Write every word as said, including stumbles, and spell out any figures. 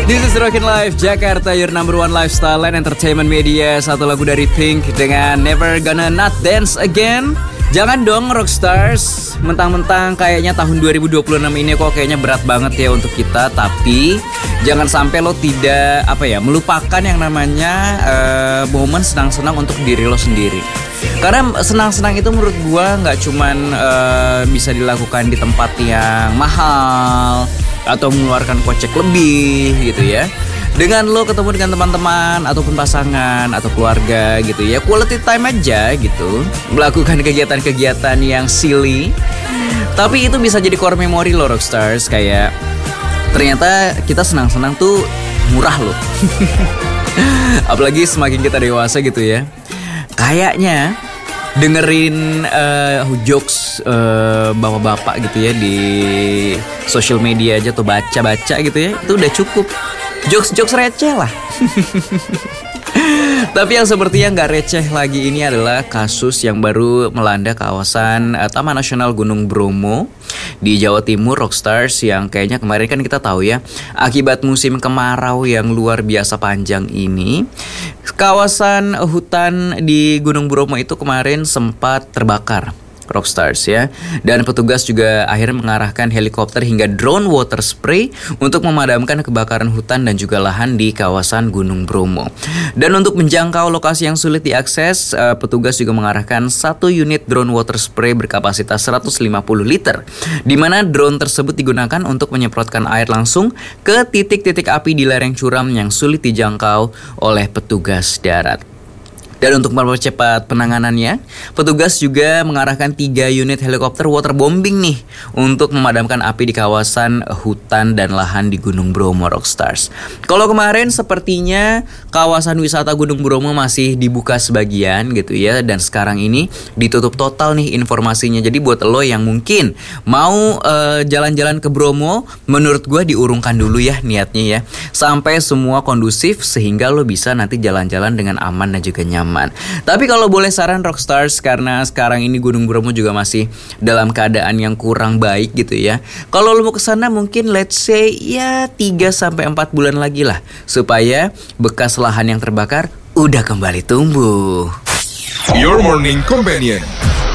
This is Rockin' Life Jakarta, your number one lifestyle and entertainment media. Satu lagu dari Pink dengan Never Gonna Not Dance Again. Jangan dong Rockstars, mentang-mentang kayaknya tahun dua ribu dua puluh enam ini kok kayaknya berat banget ya untuk kita. Tapi jangan sampai lo tidak apa ya melupakan yang namanya uh, momen senang-senang untuk diri lo sendiri. Karena senang-senang itu menurut gua nggak cuman uh, bisa dilakukan di tempat yang mahal atau mengeluarkan kocek lebih gitu ya. Dengan lo ketemu dengan teman-teman ataupun pasangan atau keluarga gitu ya, quality time aja gitu, melakukan kegiatan-kegiatan yang silly. Tapi itu bisa jadi core memory lo Rockstars. Kayak ternyata kita senang-senang tuh murah loh. Apalagi semakin kita dewasa gitu ya. Kayaknya dengerin uh, jokes uh, bapak-bapak gitu ya di social media aja tuh, baca-baca gitu ya, itu udah cukup. Jokes-jokes receh lah. Tapi yang sepertinya gak receh lagi ini adalah kasus yang baru melanda kawasan uh, Taman Nasional Gunung Bromo di Jawa Timur Rockstars. Yang kayaknya kemarin kan kita tahu ya, akibat musim kemarau yang luar biasa panjang ini, kawasan hutan di Gunung Bromo itu kemarin sempat terbakar Rockstars ya. Dan petugas juga akhirnya mengarahkan helikopter hingga drone water spray untuk memadamkan kebakaran hutan dan juga lahan di kawasan Gunung Bromo. Dan untuk menjangkau lokasi yang sulit diakses, uh, petugas juga mengarahkan satu unit drone water spray berkapasitas seratus lima puluh liter, di mana drone tersebut digunakan untuk menyemprotkan air langsung ke titik-titik api di lereng curam yang sulit dijangkau oleh petugas darat. Dan untuk mempercepat penanganannya, petugas juga mengarahkan tiga unit helikopter waterbombing nih untuk memadamkan api di kawasan hutan dan lahan di Gunung Bromo Rockstars. Kalau kemarin sepertinya kawasan wisata Gunung Bromo masih dibuka sebagian gitu ya, dan sekarang ini ditutup total nih informasinya. Jadi buat lo yang mungkin mau uh, jalan-jalan ke Bromo, menurut gue diurungkan dulu ya niatnya ya, sampai semua kondusif sehingga lo bisa nanti jalan-jalan dengan aman dan juga nyaman. Tapi kalau boleh saran Rockstars, karena sekarang ini Gunung Bromo juga masih dalam keadaan yang kurang baik gitu ya, kalau lo mau kesana mungkin let's say ya tiga sampai empat bulan lagi lah, supaya bekas lahan yang terbakar udah kembali tumbuh. Your Morning Companion.